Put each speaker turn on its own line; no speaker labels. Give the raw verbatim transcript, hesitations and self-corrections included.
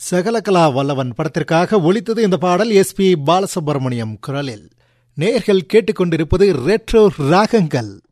சகலகலா வல்லவன் படத்திற்காக ஒலித்தது இந்த பாடல். எஸ் பி பாலசுப்ரமணியம் குரலில். நேயர்கள் கேட்டுக்கொண்டிருப்பது ரெட்ரோ ராகங்கள்.